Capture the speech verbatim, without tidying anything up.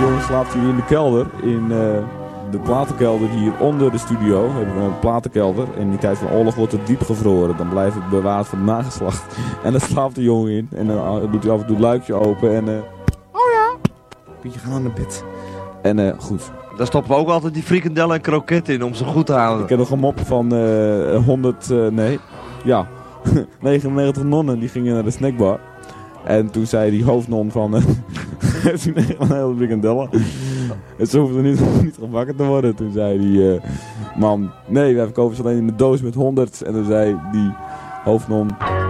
jongen slaapt hier in de kelder. In uh, de platenkelder hier onder de studio. We hebben een platenkelder. En in die tijd van oorlog wordt het diep gevroren. Dan blijft het bewaard voor de nageslacht. En daar slaapt de jongen in. En dan doet hij af en toe het luikje open. En uh, oh ja, Pietje, ga naar bed. En uh, goed. Daar stoppen we ook altijd die frikandellen en kroketten in om ze goed te houden. Ik heb nog een mop van uh, honderd, uh, nee, ja, negenennegentig nonnen die gingen naar de snackbar. En toen zei die hoofdnon van, uh, heeft u een hele frikandellen? En ze hoefden niet, niet gebakken te worden. Toen zei die uh, man, nee, wij verkopen ze alleen in de doos met honderd. En toen zei die hoofdnon...